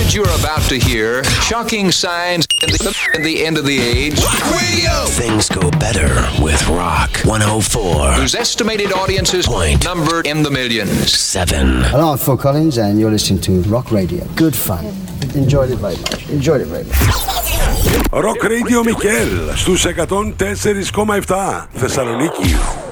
message you're about to hear, shocking signs in the end of the age. Rock Radio! Things go better with Rock 104. Whose estimated audiences numbered in the millions. 7. Hello, I'm Phil Collins, and you're listening to Rock Radio. Good fun. Enjoyed it very much. Enjoyed it very much. Rock Radio Michel στους 104,7 Θεσσαλονίκη.